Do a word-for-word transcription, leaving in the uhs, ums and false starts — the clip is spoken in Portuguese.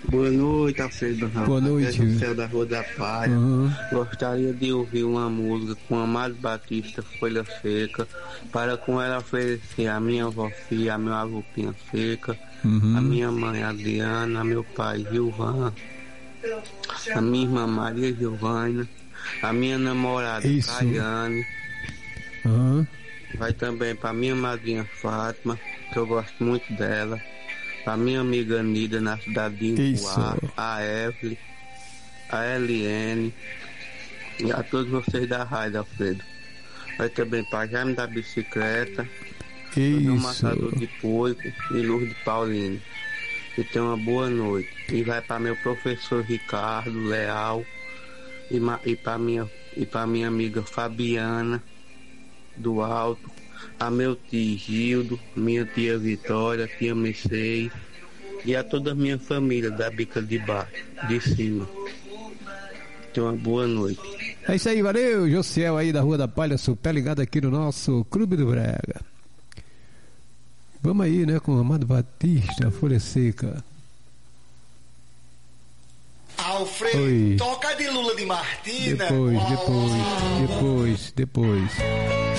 Boa noite, Alfredo Ramos. Boa noite. No céu da Rua da Palha. Uhum. Gostaria de ouvir uma música com Amado Batista, Folha Seca, para com ela oferecer a minha avó Fia, a meu avô Pinha Seca, Uhum. a minha mãe Adriana, a meu pai Gilvan, a minha irmã Maria Giovana, a minha namorada Isso. Caiane. Uhum. Vai também para minha madrinha Fátima, que eu gosto muito dela. A minha amiga Nida na cidade de Impuá, a Evelyn, a Eliane e a todos vocês da rádio, Alfredo. Vai também para Jaime da Bicicleta, o Matador de Porco e Luz de Paulino. E tenha uma boa noite. E vai para meu professor Ricardo Leal e, e para minha, e para minha amiga Fabiana do Alto, a meu tio Gildo, minha tia Vitória, tia Mercedes e a toda a minha família da Bica de Baixo, de cima. Tenha uma boa noite. É isso aí, valeu, Josiel aí da Rua da Palha, super ligado aqui no nosso Clube do Brega. Vamos aí, né, com o Amado Batista, Folha Seca. Alfredo, Oi. toca de Lula de Martina. Depois, depois, depois, depois.